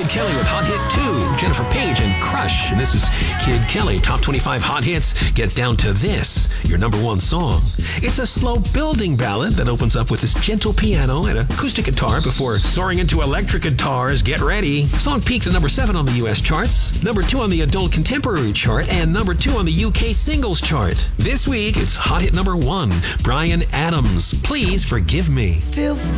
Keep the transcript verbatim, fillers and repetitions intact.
Kid Kelly with Hot Hit two, Jennifer Page and Crush. And this is Kid Kelly, Top twenty-five Hot Hits. Get down to this, your number one song. It's a slow building ballad that opens up with this gentle piano and acoustic guitar before soaring into electric guitars. Get ready. Song peaked at number seven on the U S charts, number two on the adult contemporary chart, and number two on the U K singles chart. This week, it's Hot Hit number one, Bryan Adams, Please Forgive Me. Still